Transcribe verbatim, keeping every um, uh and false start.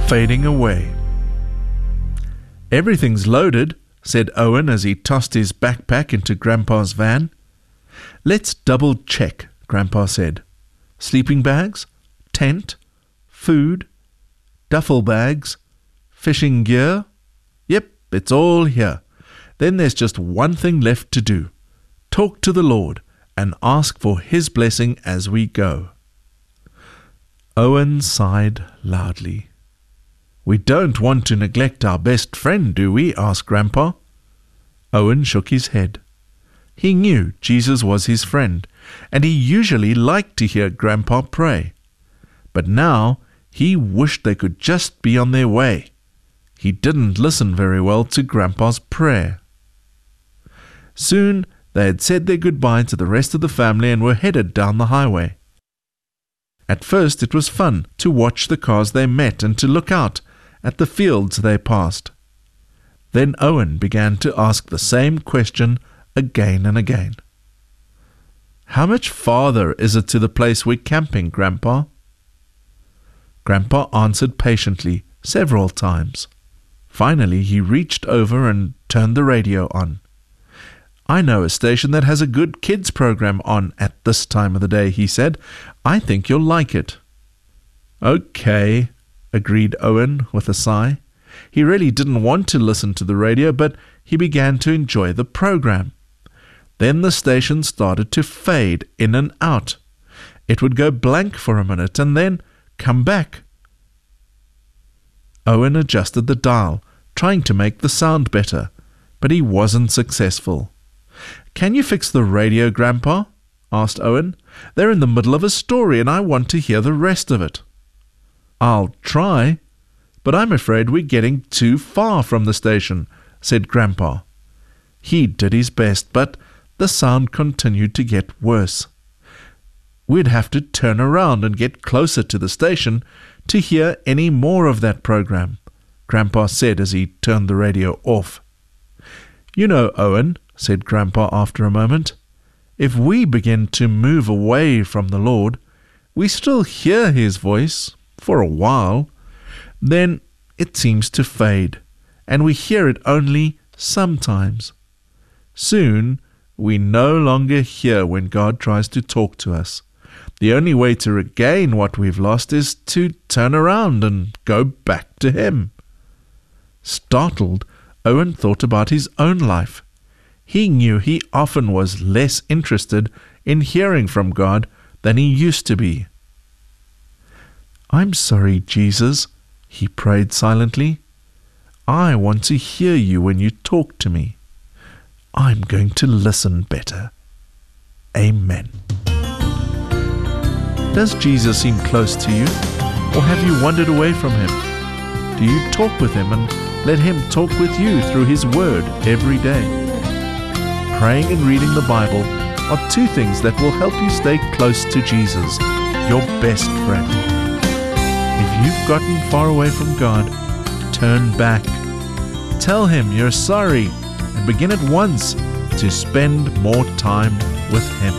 fading away. "Everything's loaded," said Owen as he tossed his backpack into Grandpa's van. "Let's double check," Grandpa said. "Sleeping bags, tent, food, duffel bags, fishing gear. Yep, it's all here. Then there's just one thing left to do. Talk to the Lord and ask for His blessing as we go." Owen sighed loudly. "We don't want to neglect our best friend, do we?" asked Grandpa. Owen shook his head. He knew Jesus was his friend, and he usually liked to hear Grandpa pray. But now he wished they could just be on their way. He didn't listen very well to Grandpa's prayer. Soon they had said their goodbye to the rest of the family and were headed down the highway. At first it was fun to watch the cars they met and to look out at the fields they passed. Then Owen began to ask the same question again and again. "How much farther is it to the place we're camping, Grandpa?" Grandpa answered patiently several times. Finally he reached over and turned the radio on. "I know a station that has a good kids program on at this time of the day," he said. "I think you'll like it." "Okay," agreed Owen with a sigh. He really didn't want to listen to the radio, but he began to enjoy the program. Then the station started to fade in and out. It would go blank for a minute and then come back. Owen adjusted the dial, trying to make the sound better, but he wasn't successful. "Can you fix the radio, Grandpa?" asked Owen. "They're in the middle of a story and I want to hear the rest of it." "I'll try, but I'm afraid we're getting too far from the station," said Grandpa. He did his best, but the sound continued to get worse. "We'd have to turn around and get closer to the station to hear any more of that program," Grandpa said as he turned the radio off. "You know, Owen," said Grandpa after a moment, "if we begin to move away from the Lord, we still hear His voice for a while. Then it seems to fade, and we hear it only sometimes. Soon we no longer hear when God tries to talk to us. The only way to regain what we've lost is to turn around and go back to Him." Startled, Owen thought about his own life. He knew he often was less interested in hearing from God than he used to be. "I'm sorry, Jesus," he prayed silently. "I want to hear you when you talk to me. I'm going to listen better. Amen." Does Jesus seem close to you, or have you wandered away from Him? Do you talk with Him and let Him talk with you through His Word every day? Praying and reading the Bible are two things that will help you stay close to Jesus, your best friend. If you've gotten far away from God, turn back. Tell Him you're sorry and begin at once to spend more time with Him.